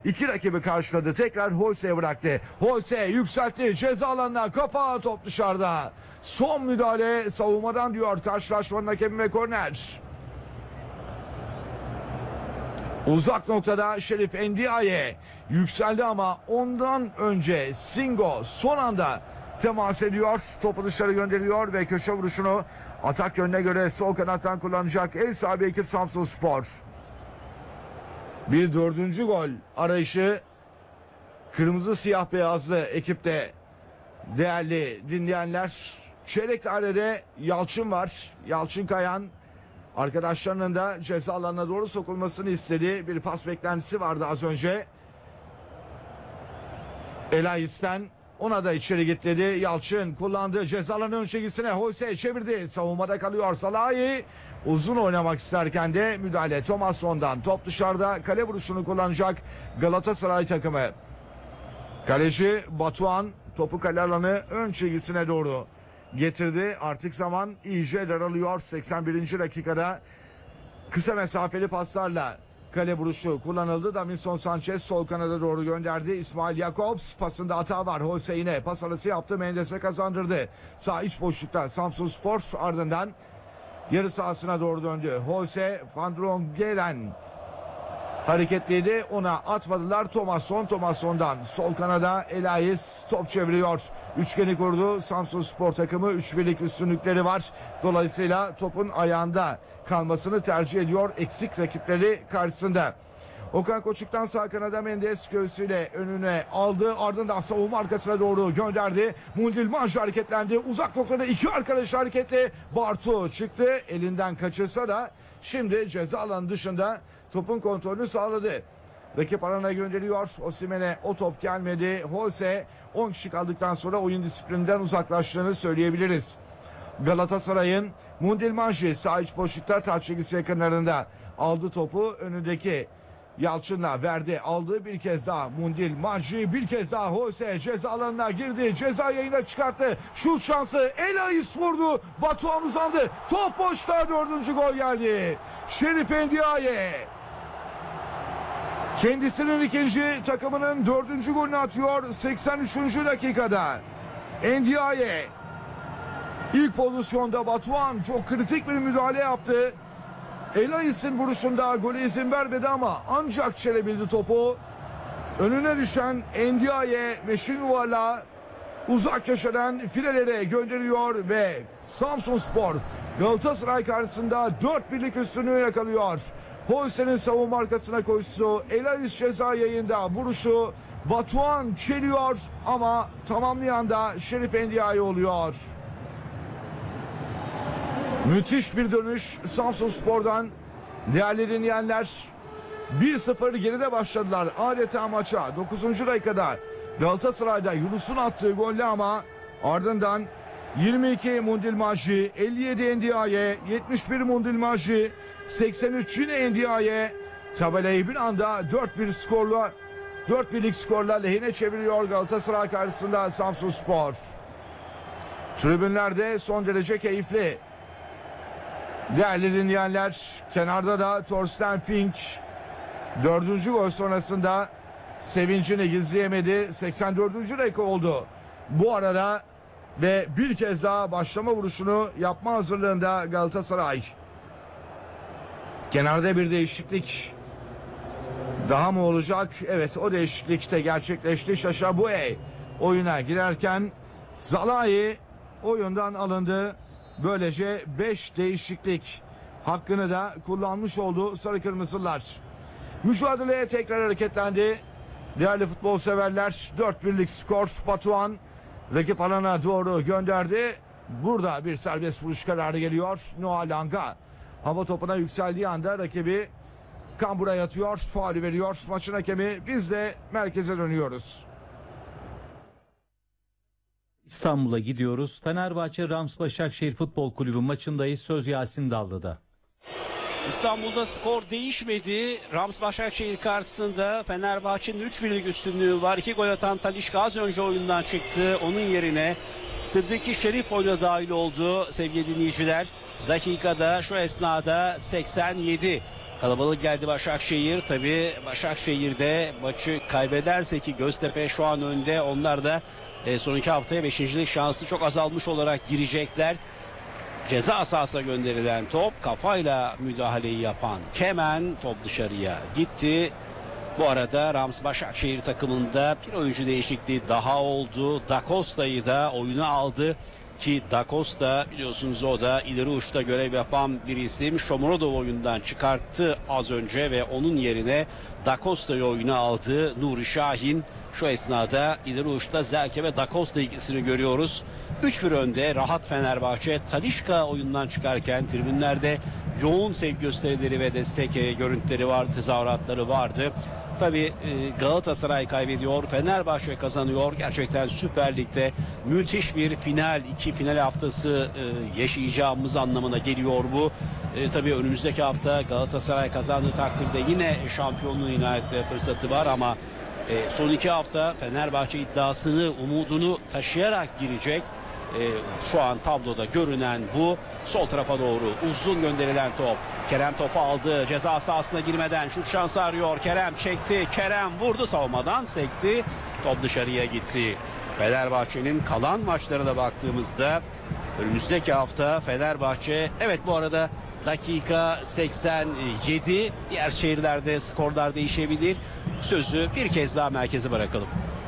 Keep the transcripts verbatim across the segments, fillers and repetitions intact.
İki rakibi karşıladı. Tekrar Holse'ye bıraktı. Holse yükseltti. Ceza alanına kafa, top dışarıda. Son müdahale savunmadan diyor karşılaşmanın hakemi ve korner. Uzak noktada Şerif Endiaye yükseldi ama ondan önce Singo son anda temas ediyor. Topu dışarı gönderiyor ve köşe vuruşunu atak yönüne göre sol kanattan kullanacak ev sahibi ekip Samsunspor. Bir dördüncü gol arayışı kırmızı siyah beyazlı ekipte değerli dinleyenler. Çeyrek dairede Yalçın var. Yalçın Kayan arkadaşlarının da ceza alanına doğru sokulmasını istedi. Bir pas beklentisi vardı az önce. Elahis'ten ona da içeri gitledi. Yalçın kullandı. Ceza alanı ön çizgisine Holse çevirdi. Savunmada kalıyor Salahi. Uzun oynamak isterken de müdahale Thomasson'dan. Top dışarıda, kale vuruşunu kullanacak Galatasaray takımı. Kaleci Batuhan topu kale alanı ön çizgisine doğru getirdi. Artık zaman iyice daralıyor. seksen birinci dakikada kısa mesafeli paslarla kale vuruşu kullanıldı. Davinson Sanchez sol kanada doğru gönderdi. İsmail Jakobs pasında hata var. Holse yine pas arası yaptı. Mendes'e kazandırdı. Sağ iç boşlukta Samsunspor ardından yarı sahasına doğru döndü. Holse Van Drongelen hareketliydi. Ona atmadılar. Thomasson, Thomasson'dan sol kanada Elais top çeviriyor. Üçgeni kurdu. Samsunspor takımı üç birlik üstünlükleri var. Dolayısıyla topun ayağında kalmasını tercih ediyor eksik rakipleri karşısında. Okan Koçuk'tan sağ kanada Mendes göğsüyle önüne aldı. Ardından savunma arkasına doğru gönderdi. Mundilmaj hareketlendi. Uzak noktada iki arkadaş hareketli. Bartu çıktı. Elinden kaçırsa da şimdi ceza alanı dışında topun kontrolünü sağladı. Rakip alana gönderiyor. Osimhen'e o top gelmedi. Holse on kişi kaldıktan sonra oyun disiplininden uzaklaştığını söyleyebiliriz. Galatasaray'ın Mundilmaj sağ iç boşlukta taç çizgisi yakınlarında aldı topu. Önündeki Yalçın'la verdi, aldı bir kez daha Mundilmaj, bir kez daha Holse ceza alanına girdi, ceza yayına çıkarttı, şut şansı, Elais vurdu, Batuhan uzandı, top boşta, dördüncü gol geldi. Şerif Endiaye kendisinin ikinci, takımının dördüncü golünü atıyor seksen üçüncü dakikada. Endiaye ilk pozisyonda Batuhan çok kritik bir müdahale yaptı. Elais'in vuruşunda gole izin vermedi ama ancak çelebildi topu. Önüne düşen Endiaye meşin yuvarlağı uzak köşeden filelere gönderiyor ve Samsunspor Galatasaray karşısında dört birlik üstünlüğü yakalıyor. Holse'nin savunma arkasına koşusu, Elais ceza yayında vuruşu, Batuhan çeliyor ama tamamlayan da Şerif Endiaye oluyor. Müthiş bir dönüş Samsunspor'dan. Değerli dinleyenler, bir sıfır geride başladılar adeta maça. dokuzuncu dakikada Galatasaray'da Yunus'un attığı golle ama ardından yirmi iki Mundilmaj, elli yedi Endiaye, yetmiş bir Mundilmaj, seksen üç yine Endiaye tabelayı bir anda dört bir skorla dört birlik skorla lehine çeviriyor Galatasaray karşısında Samsunspor. Tribünlerde son derece keyifli. Değerli dinleyenler, kenarda da Torsten Fink dördüncü gol sonrasında sevincini gizleyemedi. seksen dördüncü dakika oldu bu arada ve bir kez daha başlama vuruşunu yapma hazırlığında Galatasaray. Kenarda bir değişiklik daha mı olacak? Evet, o değişiklik de gerçekleşti. Şaşa Buey oyuna girerken Salahi oyundan alındı. Böylece beş değişiklik hakkını da kullanmış oldu sarı kırmızılar. Mücadeleye tekrar hareketlendi. Değerli futbol severler, dört birlik skor. Batuhan rakip alana doğru gönderdi. Burada bir serbest vuruş kararı geliyor. Noah Langa hava topuna yükseldiği anda rakibi kambura yatıyor. Faulü veriyor maçın hakemi. Biz de merkeze dönüyoruz. İstanbul'a gidiyoruz. Fenerbahçe Rams Başakşehir Futbol Kulübü maçındayız. Söz Yasin Dallı'da. İstanbul'da skor değişmedi. Rams Başakşehir karşısında Fenerbahçe'nin üç birlik üstünlüğü var. iki gol atan Talisca az önce oyundan çıktı. Onun yerine Sıddıki Şerif oyuna dahil oldu sevgili dinleyiciler. Dakikada şu esnada seksen yedi. Kalabalık geldi Başakşehir. Tabii Başakşehir'de maçı kaybederse ki Göztepe şu an önde. Onlar da e, son iki haftaya beşincilik şansı çok azalmış olarak girecekler. Ceza sahasına gönderilen top, kafayla müdahaleyi yapan Kemen, top dışarıya gitti. Bu arada Rams Başakşehir takımında bir oyuncu değişikliği daha oldu. Da Costa'yı da oyuna aldı. Ki Da Costa biliyorsunuz o da ileri uçta görev yapan bir isim. Shomurodov oyundan çıkarttı az önce ve onun yerine Da Costa'yı oyuna aldı Nuri Şahin. Şu esnada ileri uçta Zelke ve Da Costa ikisini görüyoruz. üç bir önde rahat Fenerbahçe. Talisca oyundan çıkarken tribünlerde yoğun sevgi gösterileri ve destek görüntüleri vardı, tezahüratları vardı. Tabii Galatasaray kaybediyor, Fenerbahçe kazanıyor. Gerçekten Süper Lig'de müthiş bir final, iki final haftası yaşayacağımız anlamına geliyor bu. Tabii önümüzdeki hafta Galatasaray kazandığı takdirde yine şampiyonluğu ilan etme fırsatı var ama son iki hafta Fenerbahçe iddiasını, umudunu taşıyarak girecek. Ee, şu an tabloda görünen bu. Sol tarafa doğru uzun gönderilen top. Kerem topu aldı. Ceza sahasına girmeden şut şansı arıyor. Kerem çekti. Kerem vurdu, savunmadan sekti. Top dışarıya gitti. Fenerbahçe'nin kalan maçlarına baktığımızda önümüzdeki hafta Fenerbahçe, evet bu arada dakika seksen yedi, diğer şehirlerde skorlar değişebilir. Sözü bir kez daha merkeze bırakalım.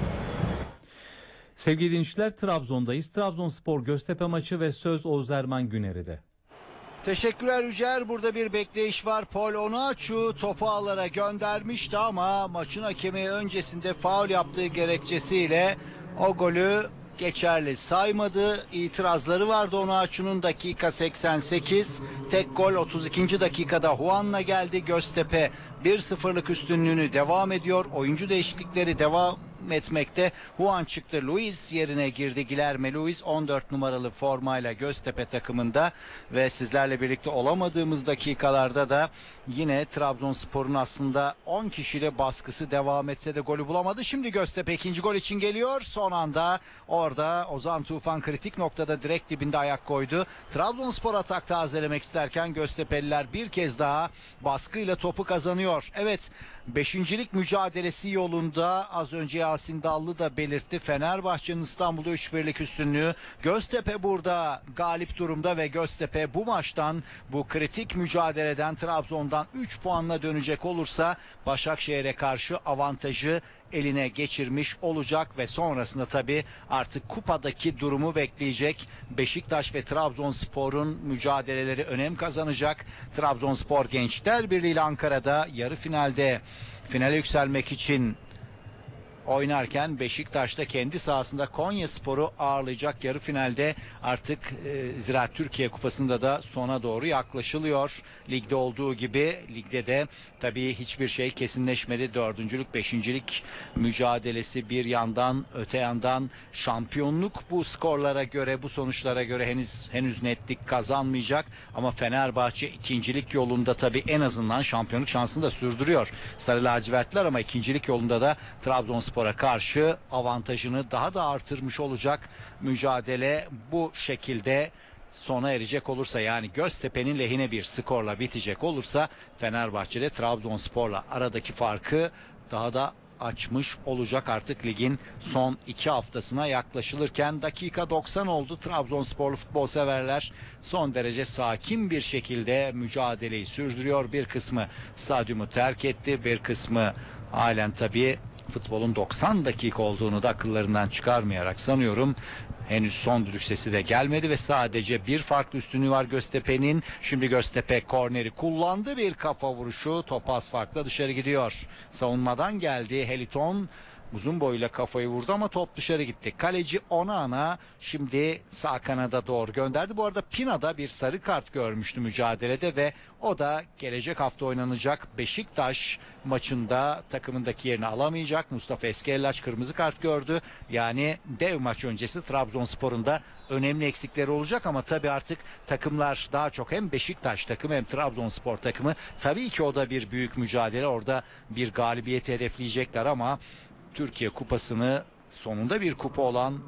Sevgili dinleyiciler, Trabzon'dayız. Trabzonspor Göztepe maçı ve söz Oğuz Erman Güneri'de. Teşekkürler Yücer. Burada bir bekleyiş var. Paul Onuachu topu ağlara göndermişti ama maçın hakemi öncesinde faul yaptığı gerekçesiyle o golü geçerli saymadı. İtirazları vardı Onuachu'nun. Dakika seksen sekiz. Tek gol otuz ikinci dakikada Juan'la geldi. Göztepe bir sıfırlık üstünlüğünü devam ediyor. Oyuncu değişiklikleri devam etmekte. Juan çıktı, Luis yerine girdi. Guilherme Luis on dört numaralı formayla Göztepe takımında ve sizlerle birlikte olamadığımız dakikalarda da yine Trabzonspor'un aslında on kişiyle baskısı devam etse de golü bulamadı. Şimdi Göztepe ikinci gol için geliyor. Son anda orada Ozan Tufan kritik noktada direkt dibinde ayak koydu. Trabzonspor atak tazelemek isterken Göztepe'liler bir kez daha baskıyla topu kazanıyor. Evet, beşincilik mücadelesi yolunda az önce Yasin Dallı da belirtti. Fenerbahçe'nin İstanbul'da üç birlik üstünlüğü. Göztepe burada galip durumda ve Göztepe bu maçtan, bu kritik mücadeleden Trabzon'dan üç puanla dönecek olursa Başakşehir'e karşı avantajı eline geçirmiş olacak ve sonrasında tabii artık kupadaki durumu bekleyecek. Beşiktaş ve Trabzonspor'un mücadeleleri önem kazanacak. Trabzonspor Gençler Birliği ile Ankara'da yarı finalde finale yükselmek için oynarken Beşiktaş'ta kendi sahasında Konyaspor'u ağırlayacak. Yarı finalde artık e, Ziraat Türkiye Kupası'nda da sona doğru yaklaşılıyor. Ligde olduğu gibi ligde de tabii hiçbir şey kesinleşmedi. Dördüncülük, beşincilik mücadelesi bir yandan, öte yandan şampiyonluk bu skorlara göre, bu sonuçlara göre henüz henüz netlik kazanmayacak. Ama Fenerbahçe ikincilik yolunda tabii en azından şampiyonluk şansını da sürdürüyor. Sarı lacivertler ama ikincilik yolunda da Trabzonspor karşı avantajını daha da artırmış olacak. Mücadele bu şekilde sona erecek olursa, yani Göztepe'nin lehine bir skorla bitecek olursa Fenerbahçe'de Trabzonspor'la aradaki farkı daha da açmış olacak. Artık ligin son iki haftasına yaklaşılırken dakika doksan oldu. Trabzonsporlu futbol severler son derece sakin bir şekilde mücadeleyi sürdürüyor. Bir kısmı stadyumu terk etti, bir kısmı halen tabii futbolun doksan dakika olduğunu da akıllarından çıkarmayarak sanıyorum. Henüz son düdük sesi de gelmedi ve sadece bir farklı üstünlüğü var Göztepe'nin. Şimdi Göztepe korneri kullandı, bir kafa vuruşu, top az farkla dışarı gidiyor. Savunmadan geldi Heliton. Uzun boyuyla kafayı vurdu ama top dışarı gitti. Kaleci Onana şimdi sağ kanada doğru gönderdi. Bu arada Pina'da bir sarı kart görmüştü mücadelede ve o da gelecek hafta oynanacak Beşiktaş maçında takımındaki yerini alamayacak. Mustafa Eskellaç kırmızı kart gördü. Yani dev maç öncesi Trabzonspor'un da önemli eksikleri olacak ama tabii artık takımlar daha çok hem Beşiktaş takımı hem Trabzonspor takımı, tabii ki o da bir büyük mücadele. Orada bir galibiyeti hedefleyecekler ama Türkiye Kupası'nı, sonunda bir kupa olan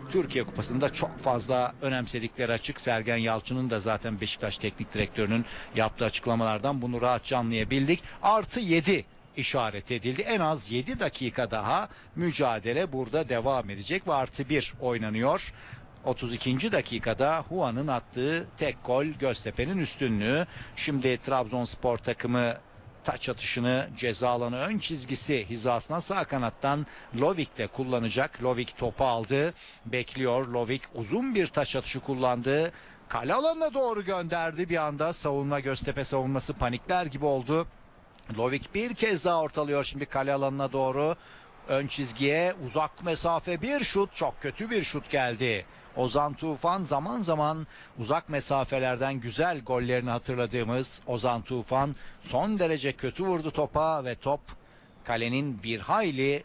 Türkiye Kupası'nda çok fazla önemsedikleri açık. Sergen Yalçın'ın da zaten Beşiktaş Teknik Direktörü'nün yaptığı açıklamalardan bunu rahatça anlayabildik. Artı yedi işaret edildi. En az yedi dakika daha mücadele burada devam edecek ve artı bir oynanıyor. otuz ikinci dakikada Huan'ın attığı tek gol Göztepe'nin üstünlüğü. Şimdi Trabzonspor takımı taç atışını ceza alanı ön çizgisi hizasına sağ kanattan Lovik'le kullanacak. Lovik topu aldı. Bekliyor. Lovik uzun bir taç atışı kullandı. Kale alanına doğru gönderdi. Bir anda savunma, Göztepe savunması panikler gibi oldu. Lovik bir kez daha ortalıyor şimdi kale alanına doğru. Ön çizgiye uzak mesafe bir şut, çok kötü bir şut geldi. Ozan Tufan, zaman zaman uzak mesafelerden güzel gollerini hatırladığımız Ozan Tufan son derece kötü vurdu topa ve top kalenin bir hayli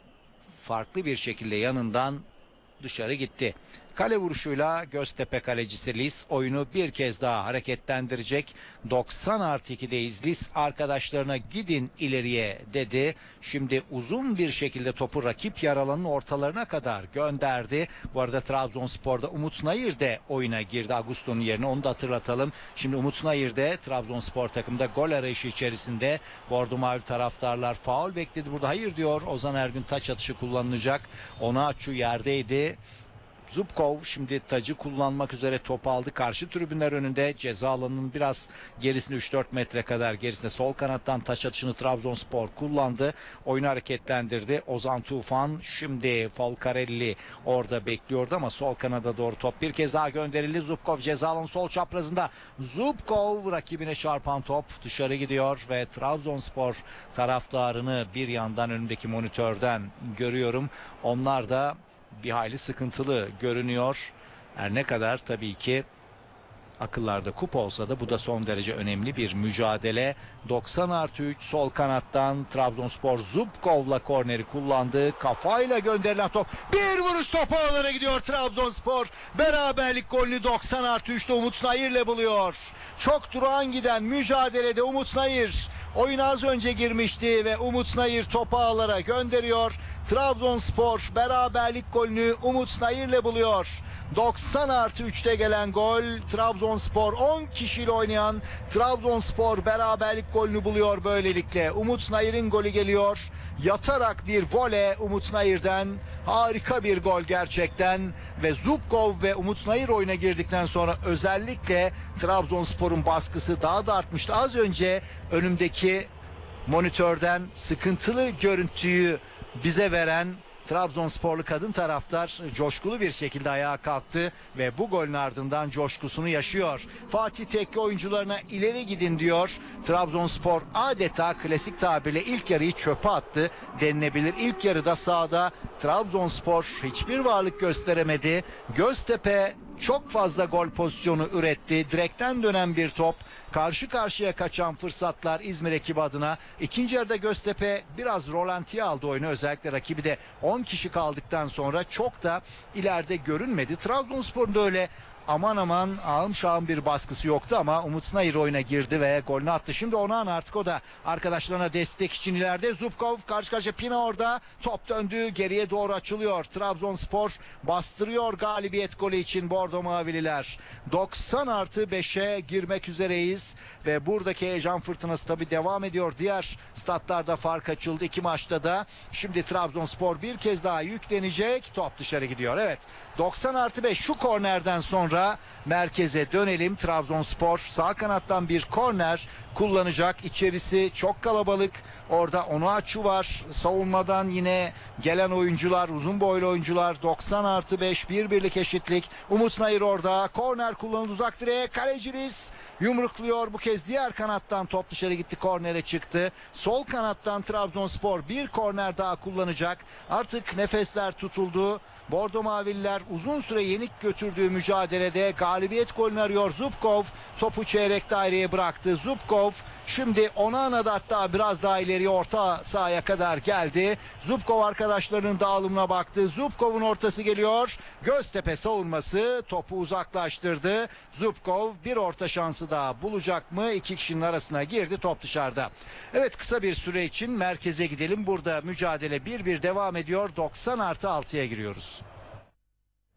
farklı bir şekilde yanından dışarı gitti. Kale vuruşuyla Göztepe kalecisi Lis oyunu bir kez daha hareketlendirecek. doksan artı ikideyiz. Lis arkadaşlarına gidin ileriye dedi. Şimdi uzun bir şekilde topu rakip yer alanının ortalarına kadar gönderdi. Bu arada Trabzonspor'da Umut Nayır de oyuna girdi Augusto'nun yerine, onu da hatırlatalım. Şimdi Umut Nayır de Trabzonspor takımda gol arayışı içerisinde. Bordo mavi taraftarlar faul bekledi burada. Hayır diyor. Ozan Ergün taç atışı kullanılacak. Onaçu yerdeydi. Zubkov şimdi tacı kullanmak üzere top aldı. Karşı tribünler önünde ceza alanının biraz gerisinde üç dört metre kadar gerisinde sol kanattan taç atışını Trabzonspor kullandı. Oyunu hareketlendirdi. Ozan Tufan şimdi Folcarelli orada bekliyordu ama sol kanada doğru top bir kez daha gönderildi. Zubkov ceza alanının sol çaprazında. Zubkov rakibine çarpan top dışarı gidiyor ve Trabzonspor taraftarını bir yandan önündeki monitörden görüyorum. Onlar da bir hayli sıkıntılı görünüyor. Her ne kadar tabii ki akıllarda kup olsa da bu da son derece önemli bir mücadele. doksan artı üç sol kanattan Trabzonspor Zubkov'la korneri kullandı. Kafayla gönderilen top. Bir vuruş topu ağlara gidiyor Trabzonspor. Beraberlik golünü doksan artı üçte Umut Nayır'le buluyor. Çok durağan giden mücadelede Umut Nayır oyuna az önce girmişti ve Umut Nayır topu ağlara gönderiyor. Trabzonspor beraberlik golünü Umut Nayır'le buluyor. doksan artı üçte gelen gol Trabzonspor on kişiyle oynayan Trabzonspor beraberlik golünü buluyor böylelikle. Umut Nayır'ın golü geliyor. Yatarak bir voley Umut Nayır'dan, harika bir gol gerçekten ve Zubkov ve Umut Nayır oyuna girdikten sonra özellikle Trabzonspor'un baskısı daha da artmıştı. Az önce önümdeki monitörden sıkıntılı görüntüyü bize veren Trabzonsporlu kadın taraftar coşkulu bir şekilde ayağa kalktı ve bu golün ardından coşkusunu yaşıyor. Fatih Tekke oyuncularına ileri gidin diyor. Trabzonspor adeta klasik tabirle ilk yarıyı çöpe attı denilebilir. İlk yarıda sahada Trabzonspor hiçbir varlık gösteremedi. Göztepe çok fazla gol pozisyonu üretti. Direkten dönen bir top, karşı karşıya kaçan fırsatlar İzmir ekibi adına. İkinci yarıda Göztepe biraz rolantiye aldı oyunu. Özellikle rakibi de on kişi kaldıktan sonra çok da ileride görünmedi. Trabzonspor'un da öyle aman aman ağım şağım bir baskısı yoktu ama Umut Nayır oyuna girdi ve golünü attı. Şimdi Onan artık o da arkadaşlarına destek için ileride. Zubkov karşı karşıya, Pina orada. Top döndü, geriye doğru açılıyor. Trabzonspor bastırıyor galibiyet golü için Bordo Mavililer. doksan artı beşe girmek üzereyiz ve buradaki heyecan fırtınası tabi devam ediyor. Diğer statlarda fark açıldı iki maçta da. Şimdi Trabzonspor bir kez daha yüklenecek. Top dışarı gidiyor. Evet, doksan artı beş şu kornerden sonra merkeze dönelim. Trabzonspor sağ kanattan bir korner kullanacak. İçerisi çok kalabalık. Orada Onuachu var. Savunmadan yine gelen oyuncular, uzun boylu oyuncular. doksan artı beş, bir birlik eşitlik. Umut Nayır orada. Korner kullanıldı uzak direğe. Kaleci Riz yumrukluyor. Bu kez diğer kanattan top dışarı gitti. Kornere çıktı. Sol kanattan Trabzonspor bir korner daha kullanacak. Artık nefesler tutuldu. Bordo Mavililer uzun süre yenik götürdüğü mücadelede galibiyet golünü arıyor. Zubkov topu çeyrek daireye bıraktı. Zubkov şimdi Onana'da hatta biraz daha ileriye orta sahaya kadar geldi. Zubkov arkadaşlarının dağılımına baktı. Zubkov'un ortası geliyor. Göztepe savunması topu uzaklaştırdı. Zubkov bir orta şansı daha bulacak mı? İki kişinin arasına girdi. Top dışarıda. Evet, kısa bir süre için merkeze gidelim. Burada mücadele bir bir devam ediyor. doksan artı altıya giriyoruz.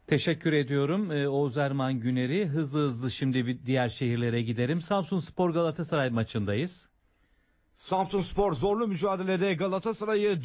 Teşekkür ediyorum ee, Oğuz Erman Güner'i. Hızlı hızlı şimdi bir diğer şehirlere giderim. Samsunspor Galatasaray maçındayız. Samsunspor zorlu mücadelede Galatasaray'ı